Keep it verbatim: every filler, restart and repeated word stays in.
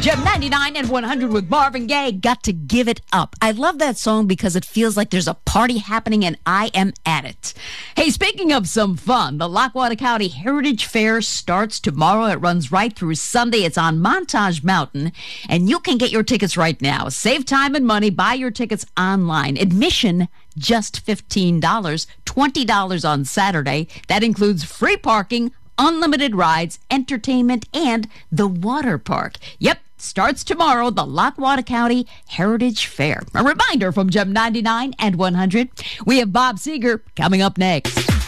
Gem ninety-nine and one hundred with Marvin Gaye, Got to Give It Up. I love that song because it feels like there's a party happening and I am at it. Hey, speaking of some fun, the Lackawanna County Heritage Fair starts tomorrow. It runs right through Sunday. It's on Montage Mountain, and you can get your tickets right now. Save time and money. Buy your tickets online. Admission, just fifteen dollars, twenty dollars on Saturday. That includes free parking, unlimited rides, entertainment, and the water park. Yep, starts tomorrow, the Lackawanna County Heritage Fair. A reminder from Gem ninety-nine and one hundred, we have Bob Seger coming up next.